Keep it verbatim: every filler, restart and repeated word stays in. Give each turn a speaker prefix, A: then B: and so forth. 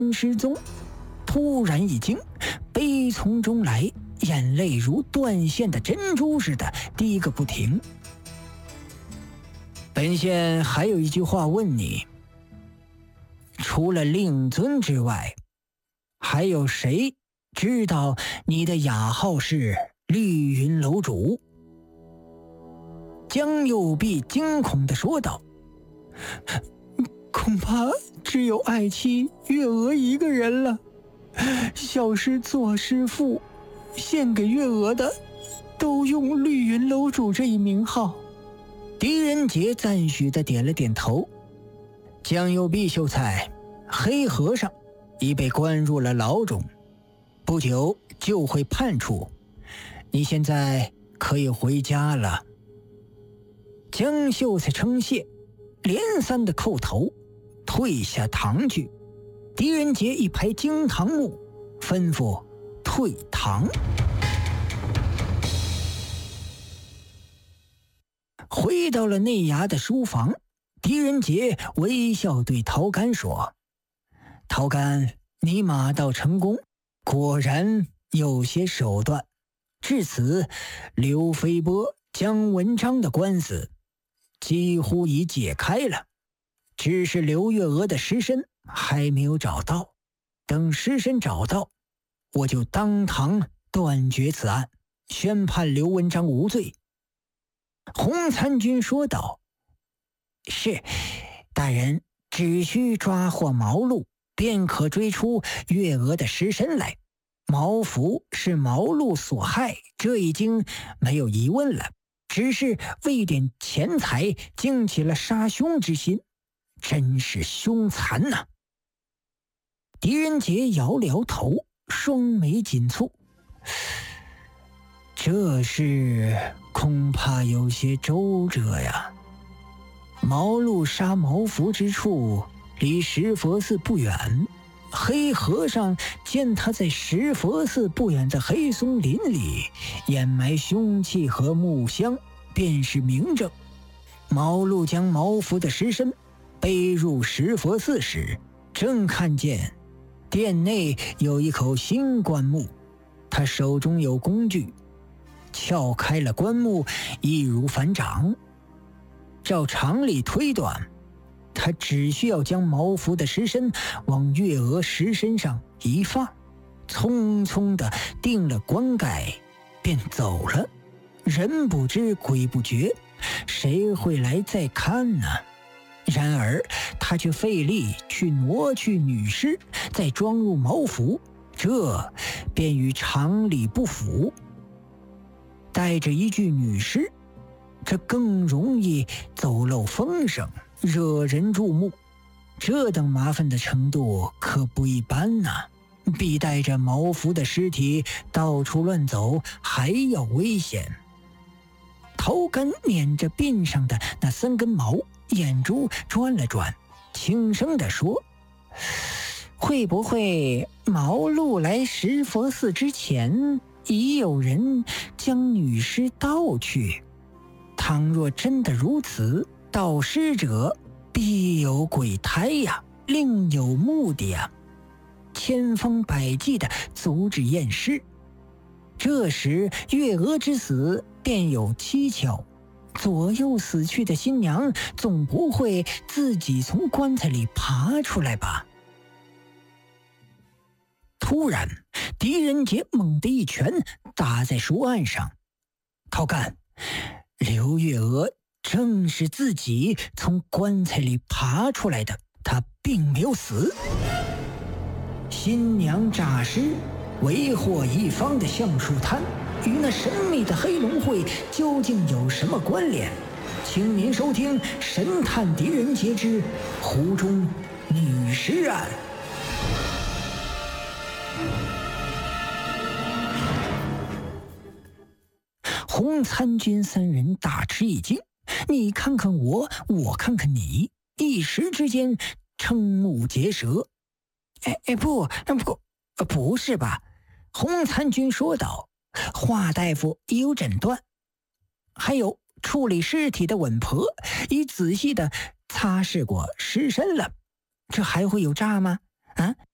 A: 失踪，突然一惊，悲从中来，眼泪如断线的珍珠似的滴个不停。本县还有一句话问你，除了令尊之外，还有谁知道你的雅号是绿云楼主？江右弼惊恐地说道：恐怕只有爱妻月娥一个人了。小师左师父献给月娥的都用绿云楼主这一名号。狄仁杰赞许地点了点头。江右弼秀才，黑和尚已被关入了牢中，不久就会判处，你现在可以回家了。江秀才称谢，连三的叩头，退下堂去。狄仁杰一拍惊堂木，吩咐退堂。回到了内衙的书房，狄仁杰微笑对陶干说：陶干，你马到成功，果然有些手段。至此，刘飞波、姜文章的官司几乎已解开了，只是刘月娥的尸身还没有找到。等尸身找到，我就当堂断绝此案，宣判刘文章无罪。洪参军说道：是，大人只需抓获毛禄，便可追出月娥的尸身来。毛福是毛禄所害，这已经没有疑问了，只是为点钱财惊起了杀兄之心，真是凶残呐、啊！狄仁杰摇了摇头，双眉紧蹙，这事恐怕有些周折呀。毛禄杀毛福之处离石佛寺不远，黑和尚见他在石佛寺不远的黑松林里掩埋凶器和木箱，便是明证。毛禄将毛福的尸身背入石佛寺时，正看见殿内有一口新棺木，他手中有工具，撬开了棺木，易如反掌。照常理推断，他只需要将毛福的尸身往月娥尸身上一放，匆匆地定了棺盖便走了，人不知鬼不觉，谁会来再看呢？然而他却费力去挪去女尸，再装入毛服，这便与常理不符。带着一具女尸，这更容易走漏风声，惹人注目。这等麻烦的程度可不一般呐、啊，比带着毛服的尸体到处乱走还要危险。头干捻着鬓上的那三根毛，眼珠转了转，轻声地说：会不会毛禄来石佛寺之前，已有人将女尸盗去？倘若真的如此，盗尸者必有鬼胎呀，另有目的呀，千方百计地阻止验尸。这时月娥之死便有蹊跷，左右死去的新娘总不会自己从棺材里爬出来吧？突然狄仁杰猛地一拳打在书案上。陶干，刘月娥正是自己从棺材里爬出来的，她并没有死。新娘诈尸，为祸一方的橡树滩与那神秘的黑龙会究竟有什么关联？请您收听《神探狄仁杰之湖中女尸案》。洪参军三人大吃一惊，你看看我，我看看你，一时之间瞠目结舌。哎哎不不不是吧？洪参军说道。华大夫已有诊断，还有处理尸体的稳婆已仔细的擦拭过尸身了，这还会有诈吗？啊，